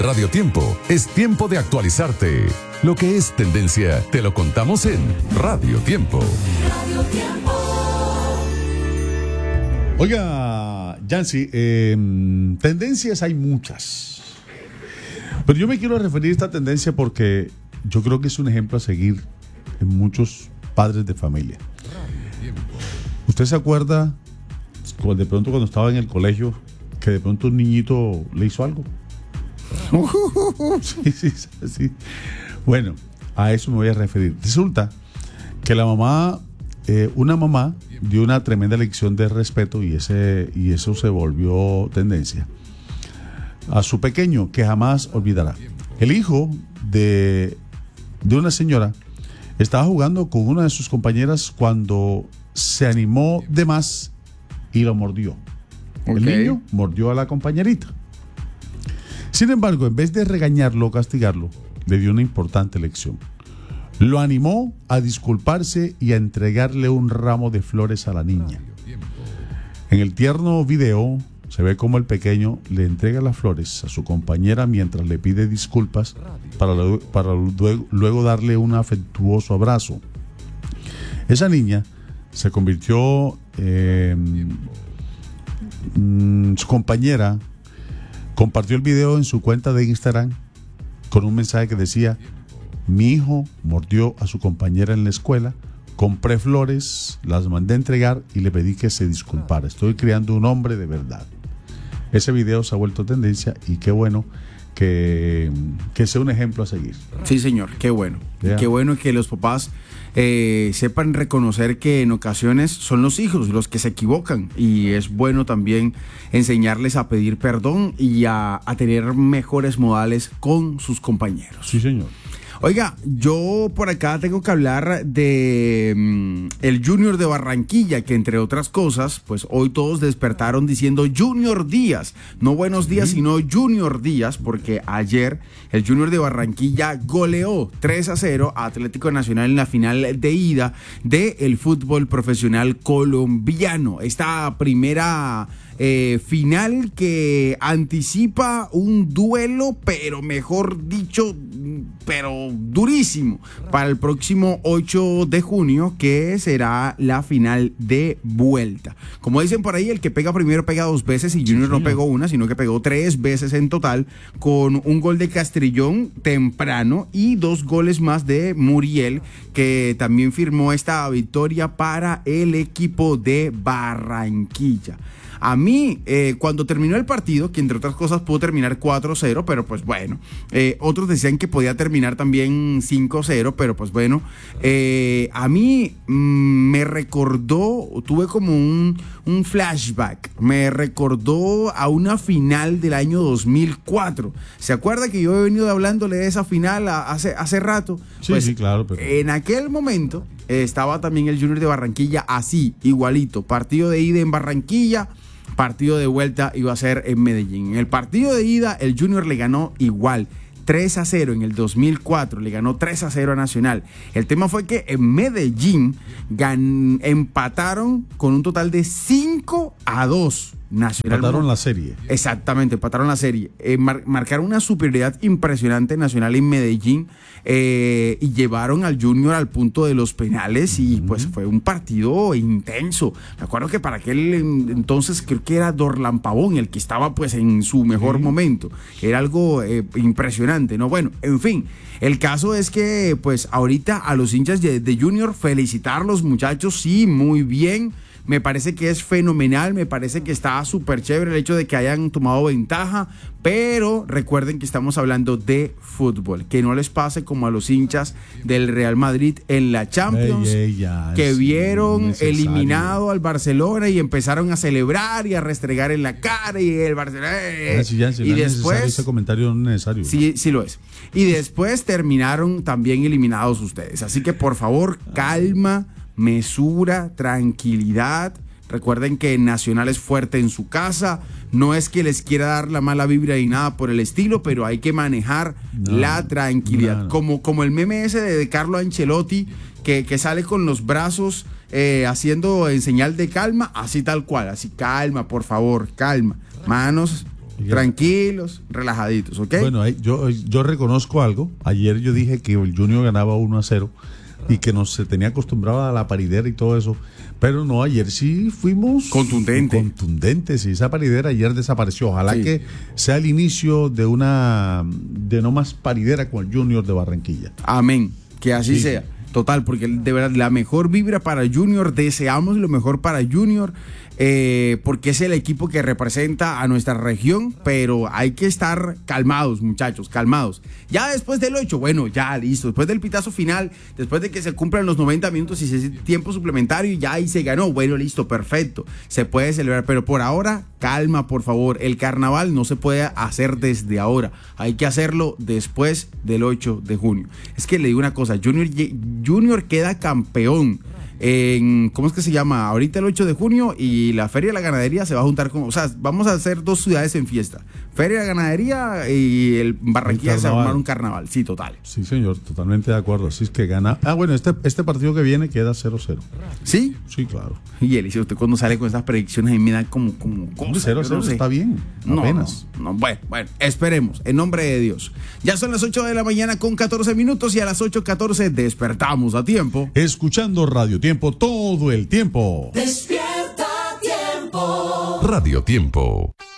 Radio Tiempo, es tiempo de actualizarte. Lo que es tendencia, te lo contamos en Radio Tiempo. Radio Tiempo. Oiga, Yancy, tendencias hay muchas. Pero yo me quiero referir a esta tendencia porque yo creo que es un ejemplo a seguir en muchos padres de familia. ¿Usted se acuerda de pronto cuando estaba en el colegio que de pronto un niñito le hizo algo? Sí. Bueno, a eso me voy a referir. Resulta que la mamá, una mamá dio una tremenda lección de respeto y eso se volvió tendencia a su pequeño, que jamás olvidará. El hijo de una señora estaba jugando con una de sus compañeras cuando se animó de más y lo mordió. Okay. El niño mordió a la compañerita. Sin embargo, en vez de regañarlo o castigarlo, le dio una importante lección. Lo animó a disculparse y a entregarle un ramo de flores a la niña. En el tierno video se ve cómo el pequeño le entrega las flores a su compañera mientras le pide disculpas para luego darle un afectuoso abrazo. Esa niña se convirtió su compañera compartió el video en su cuenta de Instagram con un mensaje que decía: mi hijo mordió a su compañera en la escuela, compré flores, las mandé a entregar y le pedí que se disculpara. Estoy criando un hombre de verdad. Ese video se ha vuelto tendencia y qué bueno que sea un ejemplo a seguir. Sí, señor, qué bueno. Yeah. Qué bueno que los papás sepan reconocer que en ocasiones son los hijos los que se equivocan y es bueno también enseñarles a pedir perdón y a tener mejores modales con sus compañeros. Sí, señor. Oiga, yo por acá tengo que hablar de el Junior de Barranquilla, que entre otras cosas, pues hoy todos despertaron diciendo Junior Díaz, no Buenos Días, sino Junior Díaz, porque ayer el Junior de Barranquilla goleó 3-0 a Atlético Nacional en la final de ida del fútbol profesional colombiano. Esta primera final que anticipa un duelo, pero mejor dicho, pero durísimo, para el próximo 8 de junio, que será la final de vuelta. Como dicen por ahí, el que pega primero pega dos veces, y Junior no pegó una, sino que pegó 3 veces en total, con un gol de Castrillón temprano y 2 goles más de Muriel, que también firmó esta victoria para el equipo de Barranquilla. A mí, cuando terminó el partido, que entre otras cosas pudo terminar 4-0, pero pues bueno, otros decían que podía terminar también 5-0, pero pues bueno, a mí me recordó, tuve como un flashback, me recordó a una final del año 2004. ¿Se acuerda que yo he venido hablándole de esa final hace rato? Sí, pues, sí, claro. Pero en aquel momento estaba también el Junior de Barranquilla así, igualito, partido de ida en Barranquilla, partido de vuelta iba a ser en Medellín. En el partido de ida el Junior le ganó igual, 3-0 en el 2004, le ganó 3-0 a Nacional. El tema fue que en Medellín empataron con un total de 5-2. Nacional empataron la serie. Exactamente, empataron la serie. Marcaron una superioridad impresionante Nacional en Medellín y llevaron al Junior al punto de los penales y pues fue un partido intenso. Me acuerdo que para aquel entonces creo que era Dorlan Pavón el que estaba pues en su mejor momento. Era algo impresionante, ¿no? Bueno, en fin, el caso es que pues ahorita a los hinchas de Junior felicitarlos, muchachos, sí, muy bien. Me parece que es fenomenal, me parece que está súper chévere el hecho de que hayan tomado ventaja, pero recuerden que estamos hablando de fútbol, que no les pase como a los hinchas del Real Madrid en la Champions, que vieron eliminado al Barcelona y empezaron a celebrar y a restregar en la cara y el Barcelona y después ese comentario no es necesario. Sí lo es. Y después terminaron también eliminados ustedes, así que por favor, calma, mesura, tranquilidad. Recuerden que Nacional es fuerte en su casa. No es que les quiera dar la mala vibra y nada por el estilo, pero hay que manejar la tranquilidad. Como el meme ese de Carlo Ancelotti, que sale con los brazos haciendo en señal de calma, así tal cual, así calma, por favor, calma. Manos Tranquilos, relajaditos, ¿ok? Bueno, yo reconozco algo. Ayer yo dije que el Junior ganaba 1-0 y que se tenía acostumbrado a la paridera y todo eso. Pero no, ayer sí fuimos contundentes y esa paridera ayer desapareció. Ojalá que sea el inicio de no más paridera con el Junior de Barranquilla. Amén, que así sea. Total, porque de verdad la mejor vibra para Junior, deseamos lo mejor para Junior, porque es el equipo que representa a nuestra región, pero hay que estar calmados, muchachos, calmados. Ya después del 8, bueno, ya listo, después del pitazo final, después de que se cumplan los 90 minutos y ese tiempo suplementario, ya ahí se ganó, bueno, listo, perfecto, se puede celebrar, pero por ahora, calma, por favor, el carnaval no se puede hacer desde ahora, hay que hacerlo después del 8 de junio. Es que le digo una cosa, Junior queda campeón ¿cómo es que se llama? Ahorita el 8 de junio y la Feria de la Ganadería se va a juntar con, o sea, vamos a hacer 2 ciudades en fiesta. Feria de la Ganadería y el Barranquilla se va a armar un carnaval. Sí, total. Sí, señor, totalmente de acuerdo. Así es que gana. Bueno, este partido que viene queda 0-0. ¿Sí? Sí, claro. Y Eliseo, usted cuando sale con esas predicciones a mí me da como 0-0 no sé. está bien. Apenas. No, bueno, esperemos, en nombre de Dios. Ya son las 8 de la mañana con 14 minutos y a las 8:14 despertamos a tiempo. Escuchando Radio Tiempo todo el tiempo. Despierta Tiempo. Radio Tiempo.